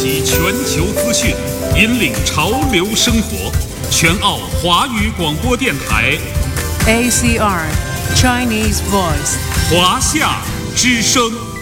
集全球资讯，引领潮流生活。全澳华语广播电台 ACR Chinese Voice 华夏之声。